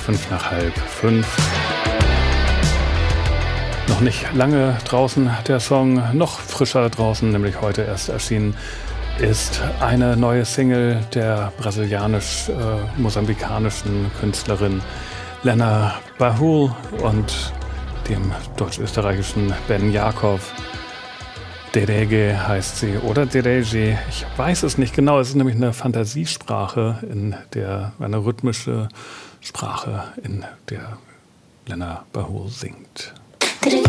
5:05. Noch nicht lange draußen der Song, noch frischer draußen, nämlich heute erst erschienen, ist eine neue Single der brasilianisch-mosambikanischen Künstlerin Lena Bahul und dem deutsch-österreichischen Ben Jakov. Derege heißt sie oder Derege, ich weiß es nicht genau. Es ist nämlich eine Fantasiesprache, eine rhythmische Sprache, in der Lena Bahul singt. Derege,